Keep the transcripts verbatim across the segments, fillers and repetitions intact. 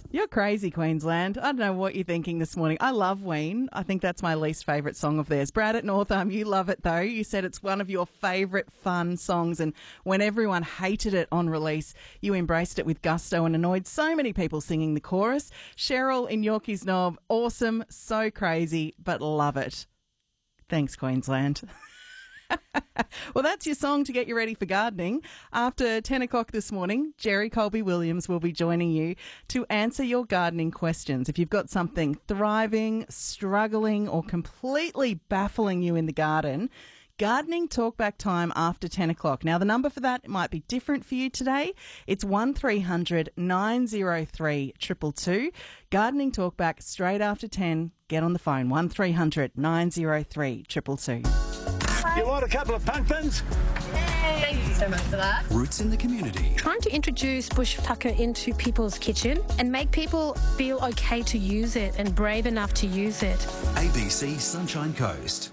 You're crazy, Queensland. I don't know what you're thinking this morning. I love Ween. I think that's my least favourite song of theirs. Brad at Northam, you love it though. You said it's one of your favourite fun songs, and when everyone hated it on release, you embraced it with gusto and annoyed so many people singing the chorus. Cheryl in Yorkeys Knob, awesome, so crazy, but love it. Thanks, Queensland. Well, that's your song to get you ready for gardening. After ten o'clock this morning, Jerry Colby-Williams will be joining you to answer your gardening questions. If you've got something thriving, struggling, or completely baffling you in the garden, gardening talkback time after ten o'clock. Now, the number for that might be different for you today. It's one three hundred nine oh three two two two. Gardening talkback straight after ten. Get on the phone, one three hundred nine oh three two two two. You want a couple of pumpkins? Yay. Thank you so much for that. Roots in the community. Trying to introduce bush tucker into people's kitchen and make people feel okay to use it and brave enough to use it. A B C Sunshine Coast.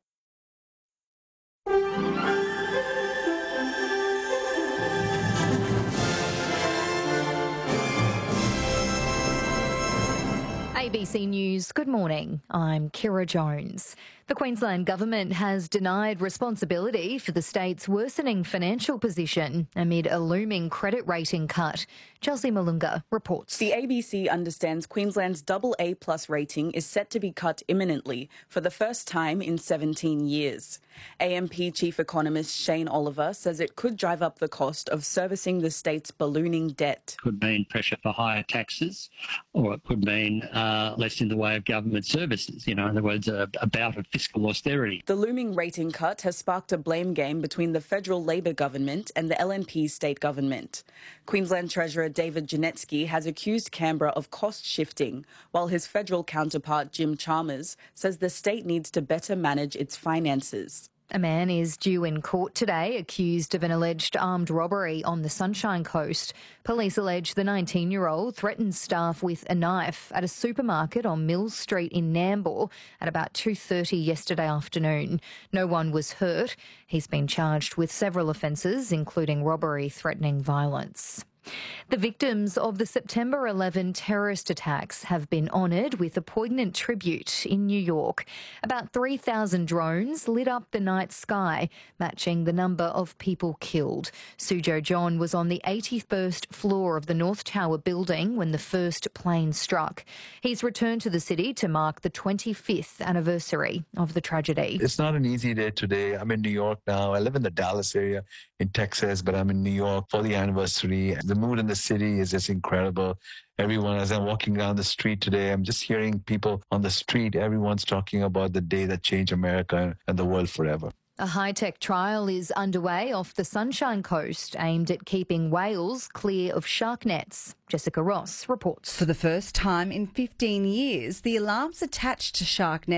A B C News, good morning. I'm Kira Jones. The Queensland Government has denied responsibility for the state's worsening financial position amid a looming credit rating cut. Chelsea Malunga reports. The A B C understands Queensland's double A plus rating is set to be cut imminently for the first time in seventeen years. A M P Chief Economist Shane Oliver says it could drive up the cost of servicing the state's ballooning debt. Could mean pressure for higher taxes, or it could mean uh, less in the way of government services. You know, in other words, a, a bout of fiscal austerity. The looming rating cut has sparked a blame game between the federal Labor government and the L N P state government. Queensland Treasurer David Janetsky has accused Canberra of cost shifting, while his federal counterpart Jim Chalmers says the state needs to better manage its finances. A man is due in court today accused of an alleged armed robbery on the Sunshine Coast. Police allege the nineteen-year-old threatened staff with a knife at a supermarket on Mills Street in Nambour at about two thirty yesterday afternoon. No one was hurt. He's been charged with several offences, including robbery threatening violence. The victims of the September eleventh terrorist attacks have been honoured with a poignant tribute in New York. About three thousand drones lit up the night sky, matching the number of people killed. Sujo John was on the eighty-first floor of the North Tower building when the first plane struck. He's returned to the city to mark the twenty-fifth anniversary of the tragedy. It's not an easy day today. I'm in New York now. I live in the Dallas area in Texas, but I'm in New York for the anniversary. The mood in the city is just incredible. Everyone, as I'm walking down the street today, I'm just hearing people on the street. Everyone's talking about the day that changed America and the world forever. A high-tech trial is underway off the Sunshine Coast aimed at keeping whales clear of shark nets. Jessica Ross reports. For the first time in fifteen years, the alarms attached to shark nets